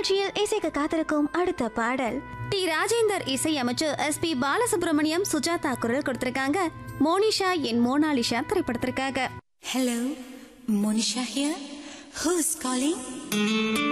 நிகழ்ச்சியில் இசைக்க காத்திருக்கும் அடுத்த பாடல் டி ராஜேந்தர் இசையமைச்சு SP பாலசுப்ரமணியம் சுஜாதா குரல் கொடுத்திருக்காங்க. மோனிஷா என் மோனாலிஷா திரைப்படத்திற்காக. Hello, Monisha here. Who's calling?